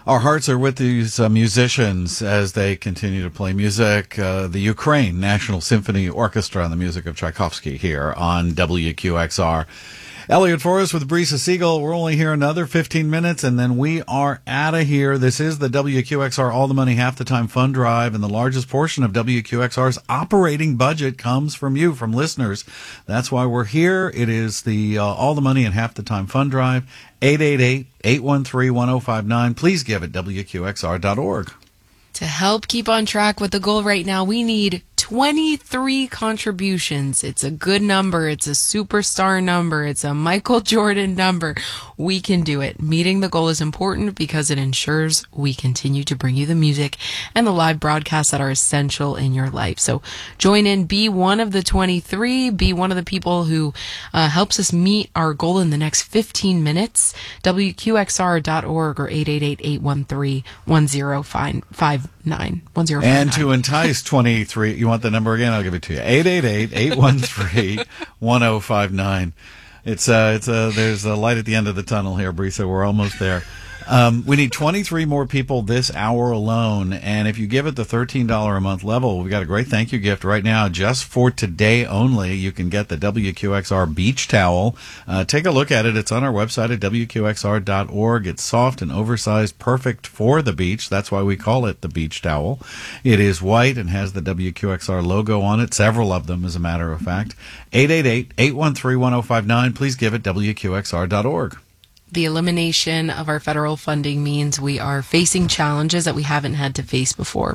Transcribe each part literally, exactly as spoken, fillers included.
Our hearts are with these uh, musicians as they continue to play music. Uh, the Ukraine National Symphony Orchestra and the music of Tchaikovsky here on W Q X R. Elliot Forrest with Brisa Siegel. We're only here another fifteen minutes, and then we are out of here. This is the W Q X R All the Money Half the Time Fund Drive, and the largest portion of W Q X R's operating budget comes from you, from listeners. That's why we're here. It is the uh, All the Money and Half the Time Fund Drive, eight eight eight, eight one three, one oh five nine. Please give at W Q X R dot org. To help keep on track with the goal right now, we need twenty-three contributions. It's a good number. It's a superstar number. It's a Michael Jordan number. We can do it. Meeting the goal is important because it ensures we continue to bring you the music and the live broadcasts that are essential in your life. So join in, be one of the twenty-three, be one of the people who uh, helps us meet our goal in the next fifteen minutes. W Q X R dot org or eight eight eight, eight one three, one oh five nine. And to entice twenty-three, you want the number again? I'll give it to you. eight eight eight, eight one three, one oh five nine. It's uh it's uh there's a light at the end of the tunnel here, Brisa. We're almost there. Um, we need twenty-three more people this hour alone, and if you give it the thirteen dollars a month level, we've got a great thank you gift right now just for today only. You can get the W Q X R beach towel. Uh, take a look at it. It's on our website at W Q X R dot org. It's soft and oversized, perfect for the beach. That's why we call it the beach towel. It is white and has the W Q X R logo on it, several of them as a matter of fact. eight eight eight, eight one three, one oh five nine. Please give at W Q X R dot org. The elimination of our federal funding means we are facing challenges that we haven't had to face before.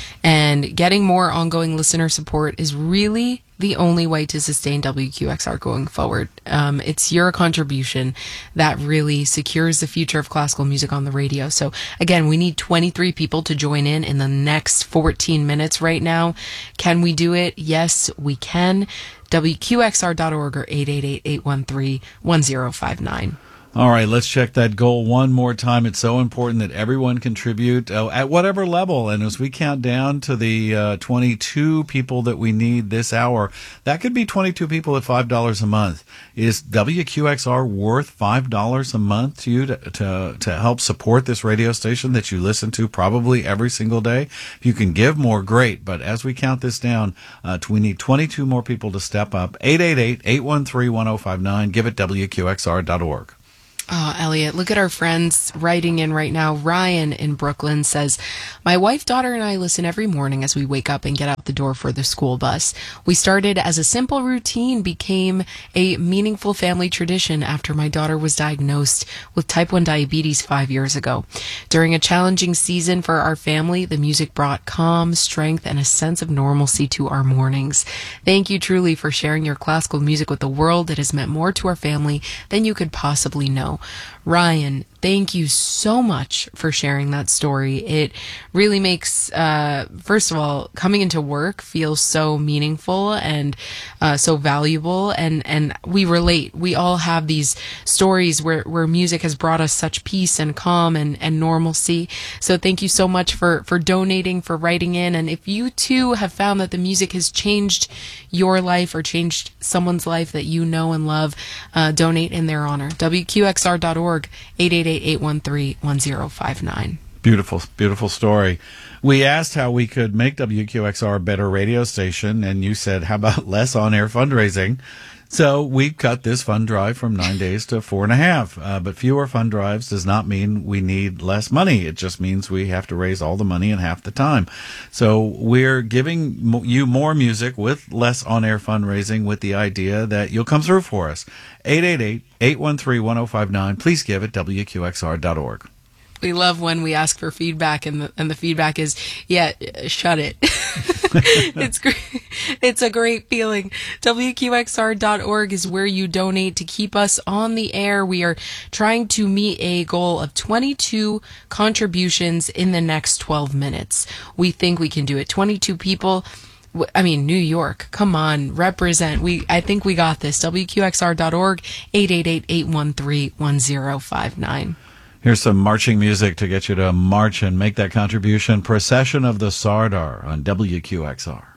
And getting more ongoing listener support is really the only way to sustain W Q X R going forward. Um, it's your contribution that really secures the future of classical music on the radio. So again, we need twenty-three people to join in in the next fourteen minutes right now. Can we do it? Yes, we can. W Q X R dot org or eight eight eight, eight one three, one oh five nine. All right, let's check that goal one more time. It's so important that everyone contribute uh, at whatever level. And as we count down to the uh, twenty-two people that we need this hour, that could be twenty-two people at five dollars a month. Is W Q X R worth five dollars a month to you to, to, to help support this radio station that you listen to probably every single day? If you can give more, great. But as we count this down, uh, we need twenty-two more people to step up. eight eight eight, eight one three, one oh five nine. Give it W Q X R dot org. Oh, Elliot, look at our friends writing in right now. Ryan in Brooklyn says, my wife, daughter, and I listen every morning as we wake up and get out the door for the school bus. We started as a simple routine, became a meaningful family tradition after my daughter was diagnosed with type one diabetes five years ago. During a challenging season for our family, the music brought calm, strength, and a sense of normalcy to our mornings. Thank you truly for sharing your classical music with the world. It has meant more to our family than you could possibly know. Ryan, thank you so much for sharing that story. It really makes, uh, first of all, coming into work feel so meaningful and uh, so valuable. And, and we relate. We all have these stories where, where music has brought us such peace and calm and, and normalcy. So thank you so much for, for donating, for writing in. And if you too have found that the music has changed your life or changed someone's life that you know and love, uh, donate in their honor. W Q X R dot org, eight eight eight, eight one three, one oh five nine. Beautiful, beautiful story. We asked how we could make W Q X R a better radio station, and you said, how about less on-air fundraising? So we cut this fund drive from nine days to four and a half. Uh, but fewer fund drives does not mean we need less money. It just means we have to raise all the money in half the time. So we're giving you more music with less on-air fundraising with the idea that you'll come through for us. eight eight eight, eight one three, one oh five nine. Please give at W Q X R dot org. We love when we ask for feedback and the, and the feedback is, yeah, shut it. It's great. It's a great feeling. W Q X R dot org is where you donate to keep us on the air. We are trying to meet a goal of twenty-two contributions in the next twelve minutes. We think we can do it. twenty-two people. I mean, New York, come on, represent. We, I think we got this. W Q X R dot org, eight eight eight, eight one three, one oh five nine. Here's some marching music to get you to march and make that contribution. Procession of the Sardar on W Q X R.